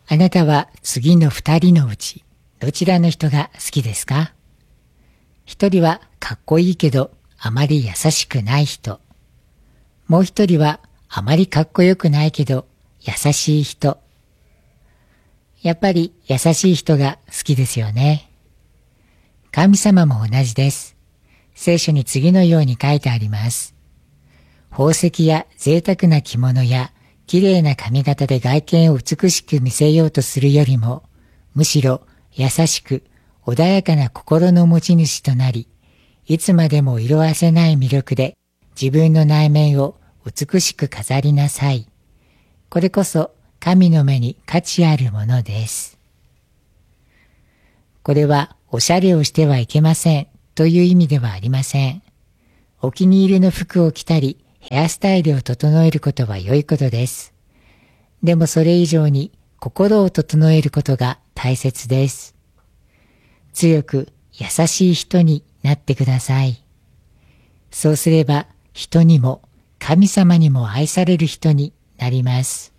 あなたは次の二人のうち、どちらの人が好きですか？一人はかっこいいけど、あまり優しくない人。もう一人はあまりかっこよくないけど、優しい人。やっぱり優しい人が好きですよね。神様も同じです。聖書に次のように書いてあります。宝石や贅沢な着物や綺麗な髪型で外見を美しく見せようとするよりも、むしろ優しく穏やかな心の持ち主となり、いつまでも色褪せない魅力で自分の内面を美しく飾りなさい。これこそ神の目に価値あるものです。これはおしゃれをしてはいけませんという意味ではありません。お気に入りの服を着たり、ヘアスタイルを整えることは良いことです。でもそれ以上に心を整えることが大切です。強く優しい人になってください。そうすれば人にも神様にも愛される人になります。